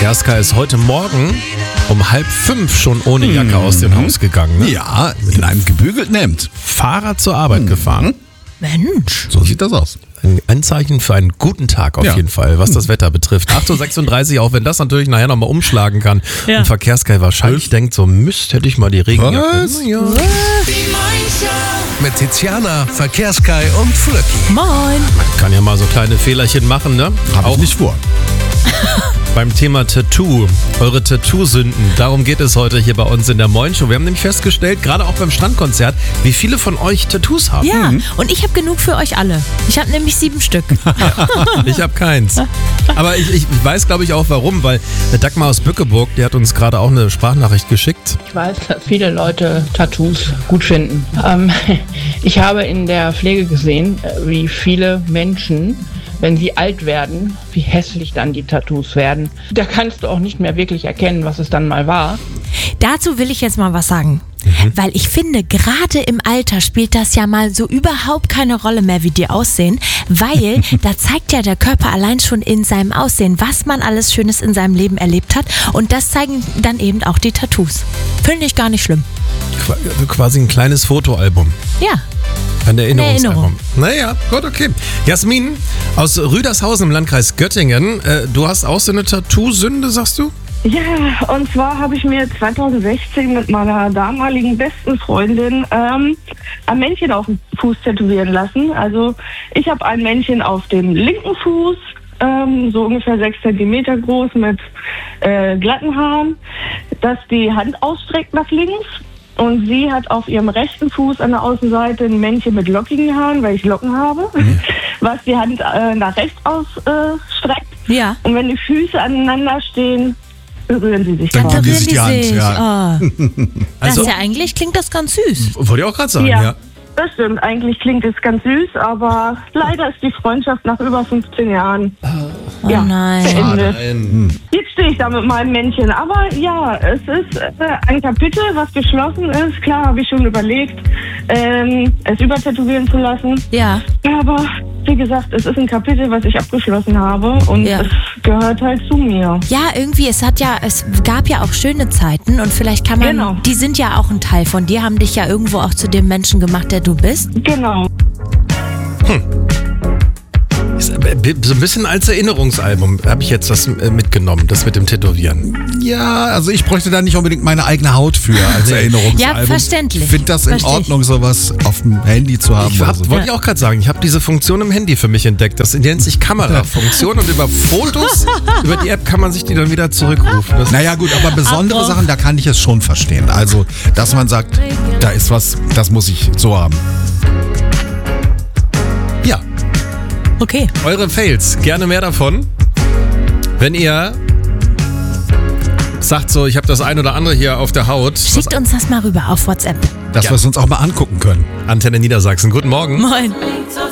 Kerska ist heute Morgen um 4:30 schon ohne Jacke aus dem Haus gegangen. Ne? Ja, in einem gebügelten Hemd. Fahrrad zur Arbeit gefahren. Mensch. So sieht das aus. Ein Anzeichen für einen guten Tag auf jeden Fall, was das Wetter betrifft. 8:36 Uhr, auch wenn das natürlich nachher nochmal umschlagen kann. Ja. Und Verkehrsgeil wahrscheinlich denkt, so Mist, hätte ich mal die Regenjacke. Was? Ja. Mit Tiziana, Verkehrskai und Flöcki. Moin. Kann ja mal so kleine Fehlerchen machen, ne? Hab ich nicht vor. Beim Thema Tattoo, eure Tattoo-Sünden, darum geht es heute hier bei uns in der Moin Show. Wir haben nämlich festgestellt, gerade auch beim Strandkonzert, wie viele von euch Tattoos haben. Ja, und ich habe genug für euch alle. Ich habe nämlich 7 Stück. Ich habe keins. Aber ich weiß, glaube ich, auch warum, weil Dagmar aus Bückeburg, die hat uns gerade auch eine Sprachnachricht geschickt. Ich weiß, dass viele Leute Tattoos gut finden. Ich habe in der Pflege gesehen, wie viele Menschen, wenn sie alt werden, wie hässlich dann die Tattoos werden. Da kannst du auch nicht mehr wirklich erkennen, was es dann mal war. Dazu will ich jetzt mal was sagen. Weil ich finde, gerade im Alter spielt das ja mal so überhaupt keine Rolle mehr, wie die aussehen. Weil da zeigt ja der Körper allein schon in seinem Aussehen, was man alles Schönes in seinem Leben erlebt hat. Und das zeigen dann eben auch die Tattoos. Finde ich gar nicht schlimm. Quasi ein kleines Fotoalbum. Ja. Ein Erinnerungsalbum. Erinnerung. Naja, gut, okay. Jasmin aus Rüdershausen im Landkreis Göttingen. Du hast auch so eine Tattoo-Sünde, sagst du? Ja, und zwar habe ich mir 2016 mit meiner damaligen besten Freundin ein Männchen auf dem Fuß tätowieren lassen. Also ich habe ein Männchen auf dem linken Fuß, so ungefähr 6 Zentimeter groß mit glatten Haaren, das die Hand ausstreckt nach links. Und sie hat auf ihrem rechten Fuß an der Außenseite ein Männchen mit lockigen Haaren, weil ich Locken habe, was die Hand nach rechts ausstreckt. Ja. Und wenn die Füße aneinander stehen, berühren sie sich Dann quasi. geben die sich die Hand, ja. Oh. Also- Das ist ja eigentlich, klingt das ganz süß. Wollte ich auch gerade sagen, Ja. ja. Das stimmt, eigentlich klingt es ganz süß, aber leider ist die Freundschaft nach über 15 Jahren Oh nein. beendet. Nein. Jetzt stehe ich da mit meinem Männchen, aber ja, es ist ein Kapitel, was geschlossen ist. Klar habe ich schon überlegt, es übertätowieren zu lassen, Ja. aber wie gesagt, es ist ein Kapitel, was ich abgeschlossen habe und Ja. es gehört halt zu mir. Ja, irgendwie, es gab ja auch schöne Zeiten und vielleicht kann man, Genau. die sind ja auch ein Teil von dir, haben dich ja irgendwo auch zu dem Menschen gemacht, der du bist. Genau. Ist so ein bisschen als Erinnerungsalbum habe ich jetzt das mitgenommen, das mit dem Tätowieren. Ja, also ich bräuchte da nicht unbedingt meine eigene Haut für als Erinnerungsalbum. Ja, verständlich. Ich finde das in Versteh ich. Ordnung, sowas auf dem Handy zu haben. oder so. Wollte ich auch gerade sagen, ich habe diese Funktion im Handy für mich entdeckt. Das nennt sich Kamerafunktion und über Fotos, über die App kann man sich die dann wieder zurückrufen. Das Naja gut, aber besondere Abbruch. Sachen, da kann ich es schon verstehen. Also, dass man sagt, da ist was, das muss ich so haben. ja, Okay. eure Fails, gerne mehr davon. Wenn ihr sagt so, ich habe das ein oder andere hier auf der Haut. Schickt uns das mal rüber auf WhatsApp. Dass wir es uns auch mal angucken können. Antenne Niedersachsen, guten Morgen. Moin.